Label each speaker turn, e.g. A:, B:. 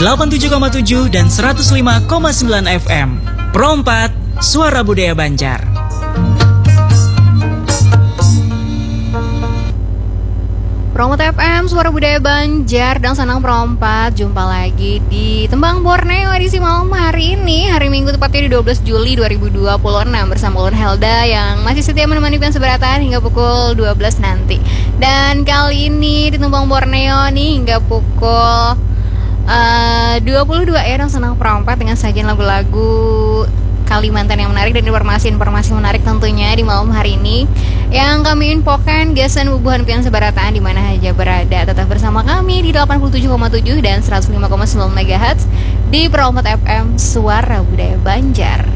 A: 87,7 dan 105,9 FM. Pro 4, Suara Budaya Banjar.
B: Pro 4 FM, Suara Budaya Banjar dan Sanang Pro 4. Jumpa lagi di Tembang Borneo edisi malam hari ini, hari Minggu tepatnya di 12 Juli 2026 bersama Ulun Helda yang masih setia menemani Pian Seberatan hingga pukul 12 nanti. Dan kali ini di Tembang Borneo nih hingga pukul 22 ya, dan Sanang Pro 4 dengan sajian lagu-lagu Kalimantan yang menarik dan informasi-informasi menarik tentunya di malam hari ini yang kami infokan Gasan Bubuhan Pian Sebaratan di mana aja berada. Tetap bersama kami di 87,7 dan 105,9 MHz di Pro 4 FM Suara Budaya Banjar.